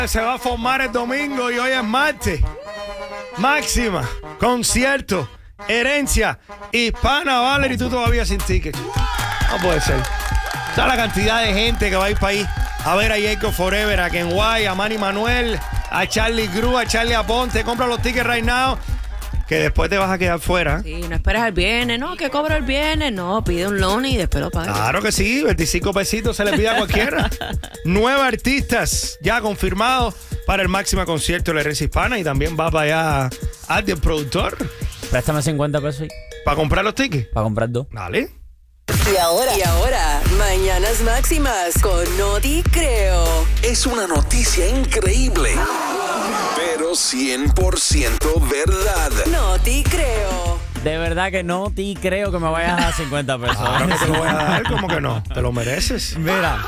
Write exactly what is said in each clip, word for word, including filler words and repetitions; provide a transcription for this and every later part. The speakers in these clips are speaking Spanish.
Se va a formar el domingo y hoy es martes. Máxima, concierto, herencia, hispana, Valerie, y tú todavía sin ticket. No puede ser. ¿Sabes la cantidad de gente que va a ir para ahí a ver a Jacob Forever, a Ken White, a Manny Manuel, a Charlie Cruz, a Charlie Aponte? Compra los tickets right now, que después te vas a quedar fuera. Sí, no esperes el viernes, no, que cobro el viernes, no, pide un loan y después lo pagas. Claro que sí, veinticinco pesitos se le pide a cualquiera. Nueve artistas ya confirmados para el máximo concierto de la herencia hispana, y también va para allá Adi, el productor. Préstame cincuenta pesos ahí. ¿Para comprar los tickets? Para comprar dos. Dale. Y ahora, y ahora, Mañanas Máximas con No Te Creo. Es una noticia increíble, pero cien por ciento verdad. No Te Creo. De verdad que no te creo que me vayas a dar cincuenta pesos. Claro que te lo voy a dar, como que no. Te lo mereces. Mira.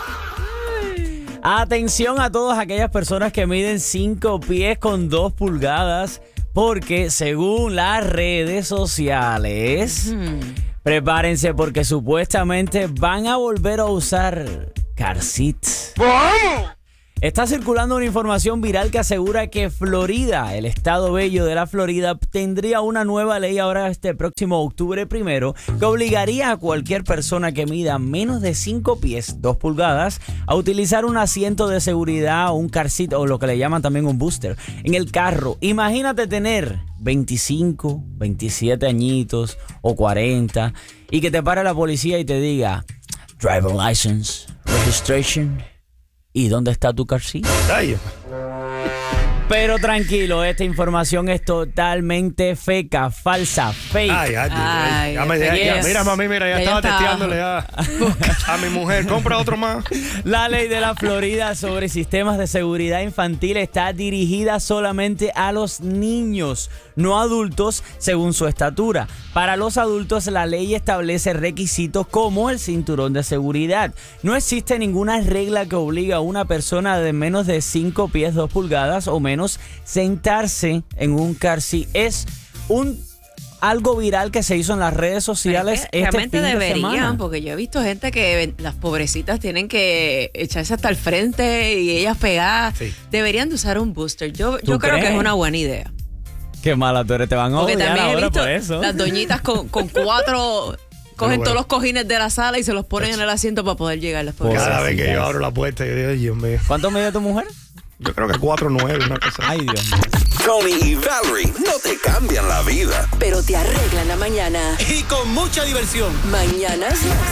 Atención a todas aquellas personas que miden cinco pies con dos pulgadas, porque según las redes sociales, mm. prepárense porque supuestamente van a volver a usar car seats. ¡Vamos! Está circulando una información viral que asegura que Florida, el estado bello de la Florida, tendría una nueva ley ahora este próximo octubre primero que obligaría a cualquier persona que mida menos de cinco pies, dos pulgadas, a utilizar un asiento de seguridad o un car seat, o lo que le llaman también un booster, en el carro. Imagínate tener veinticinco, veintisiete añitos o cuarenta y que te pare la policía y te diga driver license, registration. ¿Y dónde está tu car seat? Ay. Pero tranquilo, esta información es totalmente feca, falsa, fake. Ay, ay, ay, ya me, ya, ya, mira, mami, mira, ya, ya estaba está. testeándole a, a mi mujer. Compra otro más. La ley de la Florida sobre sistemas de seguridad infantil está dirigida solamente a los niños, no adultos, según su estatura. Para los adultos, la ley establece requisitos como el cinturón de seguridad. No existe ninguna regla que obliga a una persona de menos de cinco pies, dos pulgadas o menos sentarse en un car seat. Es un algo viral que se hizo en las redes sociales es que este realmente fin de deberían, semana. Porque yo he visto gente que las pobrecitas tienen que echarse hasta el frente y ellas pegadas. Sí. Deberían de usar un booster. Yo, yo creo que es una buena idea. Qué mala tú eres, te van a porque odiar ahora por eso. Las doñitas con, con cuatro... Cogen bueno. todos los cojines de la sala y se los ponen en el asiento para poder llegar después. Cada vez que yo abro la puerta, yo digo, Dios mío. ¿Cuánto mide tu mujer? Yo creo que cuatro nueve, una cosa. Ay, Dios mío. Tony y Valerie no te cambian la vida, pero te arreglan la mañana. Y con mucha diversión. Mañanas Máximas.